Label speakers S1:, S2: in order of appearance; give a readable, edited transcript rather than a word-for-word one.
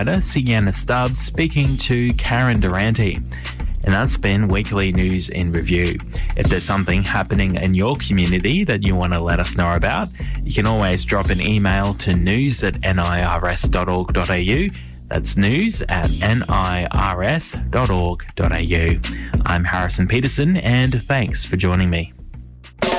S1: Sienna Stubbs speaking to Karen Durante. And that's been Weekly News in Review. If there's something happening in your community that you want to let us know about, you can always drop an email to news@nirs.org.au. That's news@nirs.org.au. I'm Harrison Peterson, and thanks for joining me.